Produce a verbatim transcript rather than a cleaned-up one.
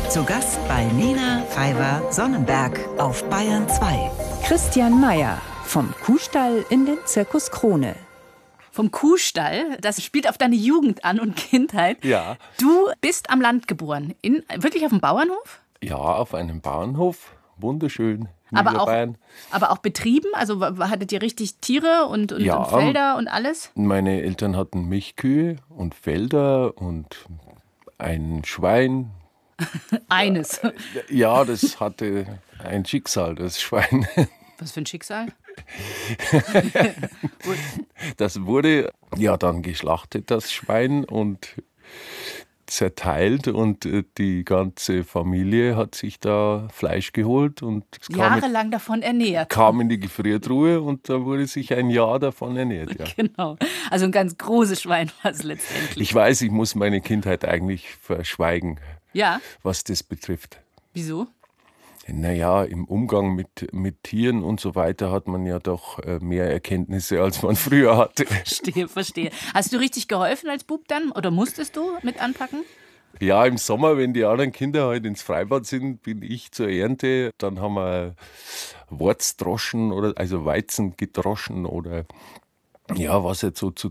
Zu Gast bei Nina Pfeiffer-Sonnenberg auf Bayern zwei. Christian Meyer vom Kuhstall in den Zirkus Krone. Vom Kuhstall, das spielt auf deine Jugend an und Kindheit. Ja. Du bist am Land geboren, in, wirklich auf dem Bauernhof? Ja, auf einem Bauernhof, wunderschön, in Aber auch, Niederbayern. aber auch betrieben? Also w- hattet ihr richtig Tiere und, und, Ja. und Felder und alles? Meine Eltern hatten Milchkühe und Felder und ein Schwein. Eines. Ja, das hatte ein Schicksal, das Schwein. Was für ein Schicksal? Das wurde ja dann geschlachtet, das Schwein, und zerteilt, und äh, die ganze Familie hat sich da Fleisch geholt und es kam, Jahrelang davon ernährt. kam in die Gefriertruhe und da wurde sich ein Jahr davon ernährt. Ja. Genau. Also ein ganz großes Schwein war es letztendlich. Ich weiß, ich muss meine Kindheit eigentlich verschweigen, Ja, was das betrifft. wieso? Naja, im Umgang mit, mit Tieren und so weiter hat man ja doch äh, mehr Erkenntnisse, als man früher hatte. Verstehe, verstehe. Hast du richtig geholfen als Bub dann? Oder musstest du mit anpacken? Ja, im Sommer, wenn die anderen Kinder halt ins Freibad sind, bin ich zur Ernte. Dann haben wir Wurz droschen, oder also Weizen gedroschen oder ja, was jetzt so zu